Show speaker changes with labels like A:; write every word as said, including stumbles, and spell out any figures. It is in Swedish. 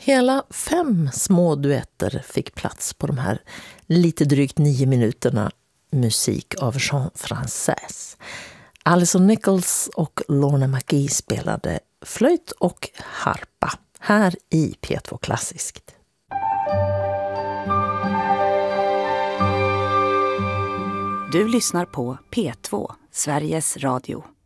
A: Hela fem små duetter fick plats på de här lite drygt nio minuterna musik av Jean Francaise. Alison Nichols och Lorna McGee spelade flöjt och harpa här i P två Klassiskt.
B: Du lyssnar på P två, Sveriges Radio.